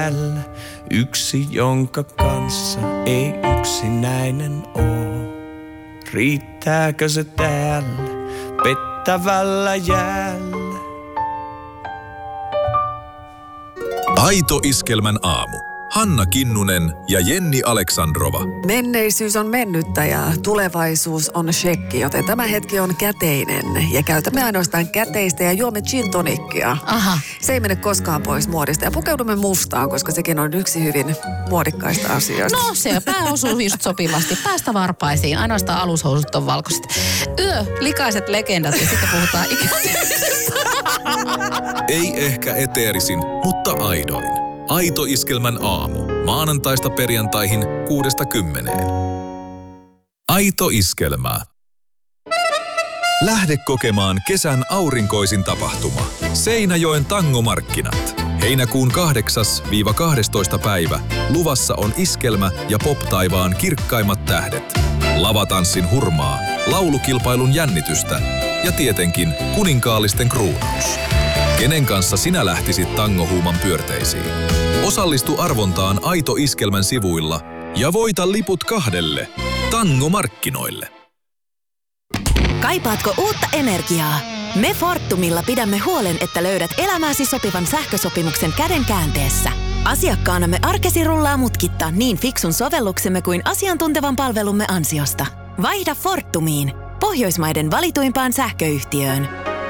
jäällä. Yksi, jonka kanssa ei yksinäinen oo. Riittääkö se täällä pettävällä jäällä? Aito Iskelmän aamu. Hanna Kinnunen ja Jenni Aleksandrova. Menneisyys on mennyttä ja tulevaisuus on shekki, joten tämä hetki on käteinen. Ja käytämme ainoastaan käteistä ja juomme gin tonickia. Aha. Se ei mene koskaan pois muodista. Ja pukeudumme mustaan, koska sekin on yksi hyvin muodikkaista asioista. No se pää osuu just sopivasti. Päästä varpaisiin. Ainoastaan alushousut on valkoiset. Likaiset legendat ja sitten puhutaan ikääntymisestä. Ei ehkä eteerisin, mutta aidoin. Aito Iskelmän aamu. Maanantaista perjantaihin 6–10. Aito Iskelmää. Lähde kokemaan kesän aurinkoisin tapahtuma. Seinäjoen tangomarkkinat. Heinäkuun 8–12 päivä. Luvassa on iskelmä ja pop-taivaan kirkkaimmat tähdet. Lavatanssin hurmaa, laulukilpailun jännitystä ja tietenkin kuninkaallisten kruunaus. Kenen kanssa sinä lähtisit tangohuuman pyörteisiin? Osallistu arvontaan Aito Iskelmän sivuilla ja voita liput 2 tangomarkkinoille. Kaipaatko uutta energiaa? Me Fortumilla pidämme huolen, että löydät elämääsi sopivan sähkösopimuksen käden käänteessä. Asiakkaanamme arkesi rullaa mutkitta niin fiksun sovelluksemme kuin asiantuntevan palvelumme ansiosta. Vaihda Fortumiin, Pohjoismaiden valituimpaan sähköyhtiöön.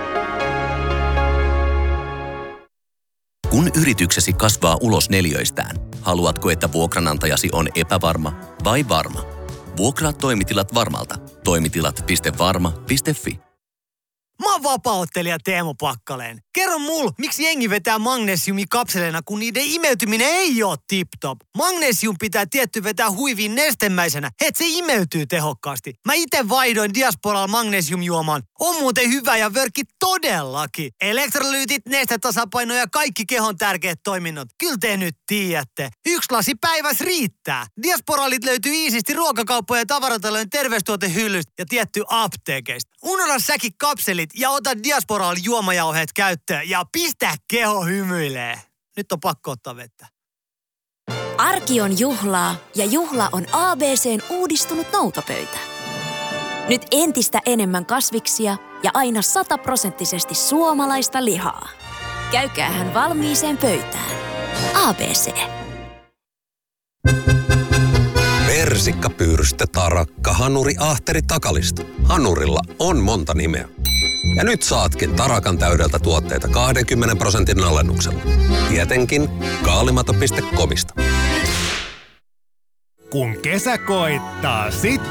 Kun yrityksesi kasvaa ulos neliöistään, haluatko, että vuokranantajasi on epävarma vai varma? Vuokraa toimitilat Varmalta. Toimitilat.varma.fi. Mä oon vapaa-ottelija Teemu Pakkaleen. Kerro mul, miksi jengi vetää magnesiumikapseleina, kun niiden imeytyminen ei oo tip-top. Magnesium pitää tietty vetää huiviin nestemäisenä, et se imeytyy tehokkaasti. Mä ite vaihdoin Diasporalla magnesiumjuomaan. On muuten hyvä ja vörkki todellakin. Elektrolyytit, nestetasapaino ja kaikki kehon tärkeät toiminnot. Kyllä te nyt tiedätte. 1 lasi päivässä riittää. Diasporalit löytyy iisisti ruokakauppojen ja tavaratalojen terveystuotehyllystä ja tietty apteekeista. Unohda säkin kapselit ja ota Diasporal juomajauheet käyttöön ja pistä keho hymyilee. Nyt on pakko ottaa vettä. Arki on juhlaa ja juhla on ABC:n uudistunut noutopöytä. Nyt entistä enemmän kasviksia ja aina 100% suomalaista lihaa. Käykäähän valmiiseen pöytään. ABC. Persikka, pyyrstä, tarakka, hanuri, ahteri, takalisto. Hanurilla on monta nimeä. Ja nyt saatkin Tarakan täydeltä tuotteita 20% alennuksella. Tietenkin kaalimato.comista. Kun kesä koittaa, sit